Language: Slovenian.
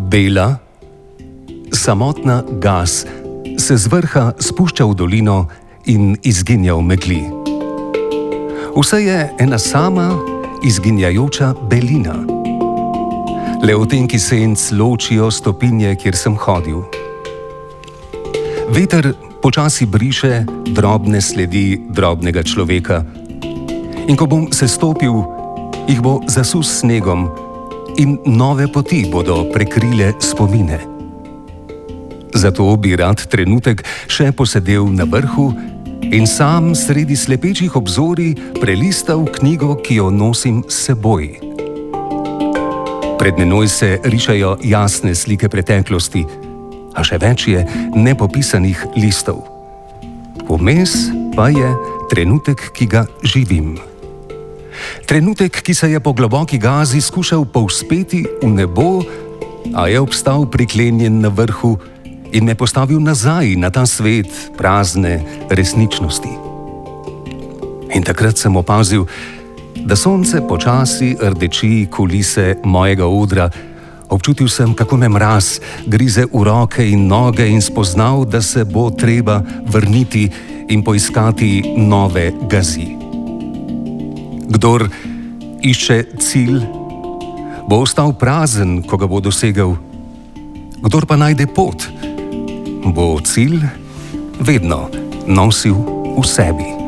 Bela, samotna gas se z vrha spušča v dolino in izginja v megli. Vse je ena sama izginjajoča belina. Le odtenki senc ločijo stopinje, kjer sem hodil. Veter počasi briše drobne sledi drobnega človeka. In ko bom sestopil, jih bo zasul s snegom in nove poti bodo prekrile spomine. Zato bi rad trenutek še posedel na vrhu in sam sredi slepečih obzorij prelistal knjigo, ki jo nosim s seboj. Pred menoj se rišajo jasne slike preteklosti, a še več je nepopisanih listov. Vmes pa je trenutek, ki ga živim. Trenutek, ki se je po globoki gazi skušal povzpeti v nebo, a je obstal priklenjen na vrhu in me postavil nazaj na ta svet prazne resničnosti. In takrat sem opazil, da sonce počasi rdeči kulise mojega odra. Občutil sem, kako me mraz grize v roke in noge in spoznal, da se bo treba vrniti in poiskati nove gazi. Kdor išče cilj, bo ostal prazen, ko ga bo dosegel. Kdor pa najde pot, bo cilj vedno nosil v sebi.